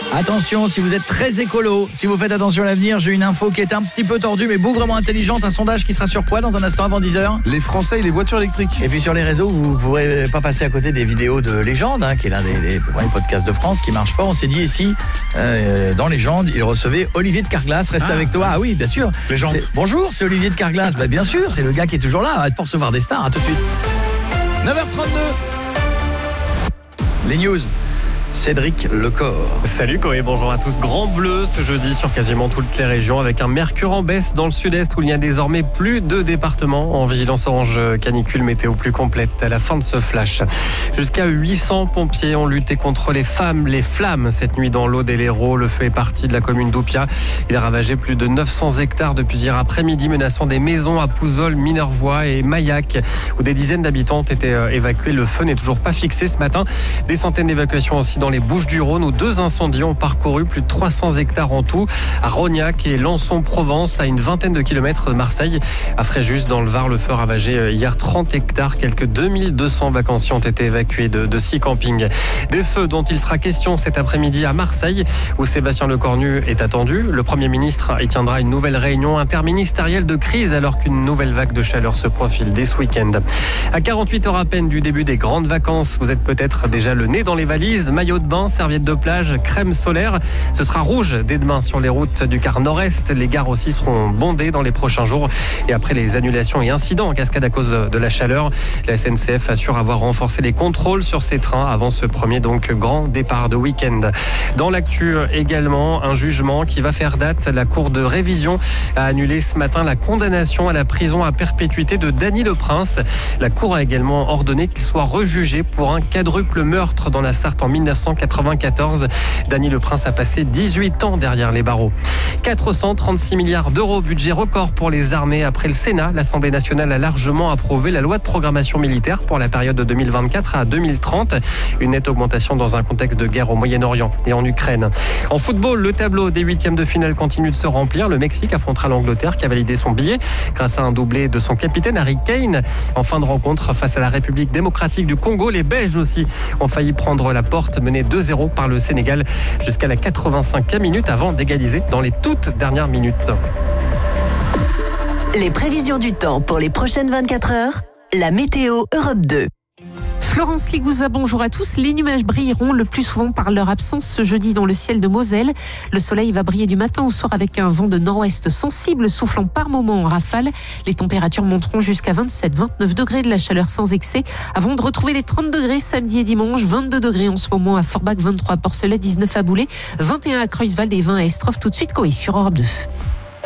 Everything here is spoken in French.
Attention, si vous êtes très écolo, si vous faites attention à l'avenir, j'ai une info qui est un petit peu tordue mais bougrement intelligente. Un sondage qui sera sur quoi dans un instant avant 10h? Les Français et les voitures électriques. Et puis sur les réseaux, vous ne pourrez pas passer à côté des vidéos de Légende, qui est l'un des premiers podcasts de France qui marche fort. On s'est dit ici, dans Légende, il recevait Olivier de Carglass. Reste avec toi. Ah oui, bien sûr. Légende. Bonjour, c'est Olivier de Carglass. Bien sûr, c'est le gars qui est toujours là. Pour recevoir des stars. À tout de suite. 9h32. Les news. Cédric Lecor. Salut Koé, bonjour à tous. Grand bleu ce jeudi sur quasiment toutes les régions avec un mercure en baisse dans le sud-est où il y a désormais plus de départements en vigilance orange canicule, météo plus complète à la fin de ce flash. Jusqu'à 800 pompiers ont lutté contre les flammes cette nuit dans l'Aude et l'Hérault. Le feu est parti de la commune d'Oupia. Il a ravagé plus de 900 hectares depuis hier après-midi, menaçant des maisons à Pouzol, Minervois et Maillac où des dizaines d'habitants ont été évacués. Le feu n'est toujours pas fixé ce matin. Des centaines d'évacuations aussi dans les Bouches-du-Rhône où 2 incendies ont parcouru plus de 300 hectares en tout. À Rognac et Lançon-Provence, à une vingtaine de kilomètres de Marseille. À Fréjus, dans le Var, le feu a ravagé hier 30 hectares. Quelques 2200 vacanciers ont été évacués de 6 campings. Des feux dont il sera question cet après-midi à Marseille, où Sébastien Lecornu est attendu. Le Premier ministre y tiendra une nouvelle réunion interministérielle de crise alors qu'une nouvelle vague de chaleur se profile dès ce week-end. À 48 heures à peine du début des grandes vacances, vous êtes peut-être déjà le nez dans les valises. Maillot de bain, serviette de plage, crème solaire. Ce sera rouge dès demain sur les routes du quart nord-est. Les gares aussi seront bondées dans les prochains jours. Et après les annulations et incidents en cascade à cause de la chaleur, la SNCF assure avoir renforcé les contrôles sur ses trains avant ce premier grand départ de week-end. Dans l'actu également, un jugement qui va faire date. La Cour de révision a annulé ce matin la condamnation à la prison à perpétuité de Dany Le Prince. La Cour a également ordonné qu'il soit rejugé pour un quadruple meurtre dans la Sarthe en 1994. Dany Le Prince a passé 18 ans derrière les barreaux. 436 milliards d'euros, budget record pour les armées. Après le Sénat, l'Assemblée nationale a largement approuvé la loi de programmation militaire pour la période de 2024 à 2030. Une nette augmentation dans un contexte de guerre au Moyen-Orient et en Ukraine. En football, le tableau des huitièmes de finale continue de se remplir. Le Mexique affrontera l'Angleterre qui a validé son billet grâce à un doublé de son capitaine Harry Kane. En fin de rencontre face à la République démocratique du Congo, les Belges aussi ont failli prendre la porte, menés 2-0 par le Sénégal jusqu'à la 85e minute avant d'égaliser dans les toutes dernières minutes. Les prévisions du temps pour les prochaines 24 heures, la météo Europe 2. Florence Ligouza, bonjour à tous. Les nuages brilleront le plus souvent par leur absence ce jeudi dans le ciel de Moselle. Le soleil va briller du matin au soir avec un vent de nord-ouest sensible soufflant par moments en rafale. Les températures monteront jusqu'à 27-29 degrés, de la chaleur sans excès avant de retrouver les 30 degrés samedi et dimanche. 22 degrés en ce moment à Forbach, 23 à Porcelet, 19 à Boulet, 21 à Creuswald et 20 à Estroff. Tout de suite, Koé sur Europe 2.